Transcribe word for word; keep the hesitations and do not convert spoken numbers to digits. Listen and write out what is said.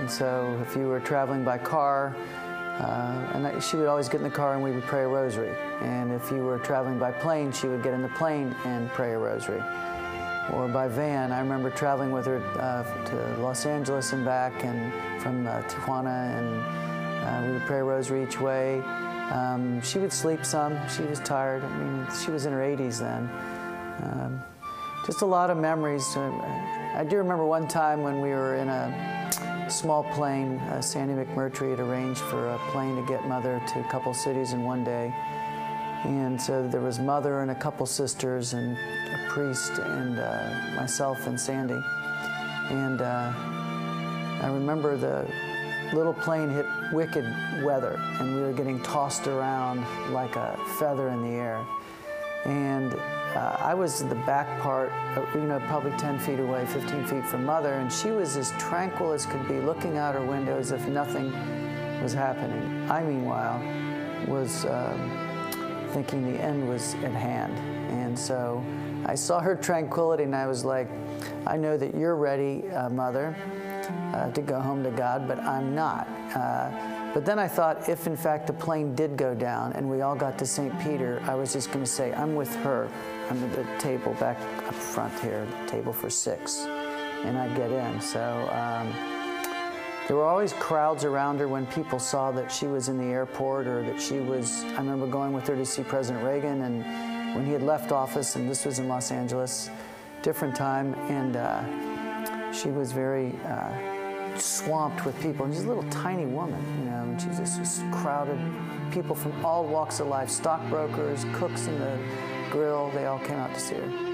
And so if you were traveling by car, uh, and I, she would always get in the car and we would pray a rosary. And if you were traveling by plane, she would get in the plane and pray a rosary. Or by van. I remember traveling with her uh, to Los Angeles and back, and from uh, Tijuana, and uh, we would pray a rosary each way. Um, she would sleep some. She was tired. I mean, she was in her eighties then. Um, just a lot of memories. I do remember one time when we were in a small plane. Uh, Sandy McMurtry had arranged for a plane to get Mother to a couple cities in one day. And so there was Mother and a couple sisters and a priest and uh, myself and Sandy. And uh, I remember the little plane hit wicked weather and we were getting tossed around like a feather in the air. And uh, I was in the back part, you know, probably ten feet away, fifteen feet from Mother, and she was as tranquil as could be, looking out her window as if nothing was happening. I, meanwhile, was um, thinking the end was at hand. And so I saw her tranquility and I was like, I know that you're ready, uh, Mother, uh, to go home to God, but I'm not. Uh, but then I thought, if in fact the plane did go down and we all got to Saint Peter, I was just going to say, I'm with her. I'm at the table back up front here, the table for six, and I'd get in. So um, there were always crowds around her when people saw that she was in the airport, or that she was, I remember going with her to see President Reagan, and when he had left office, and this was in Los Angeles, different time, and uh, she was very uh, swamped with people. And she's a little tiny woman, you know, and she just was crowded. People from all walks of life, stockbrokers, cooks in the grill, they all came out to see her.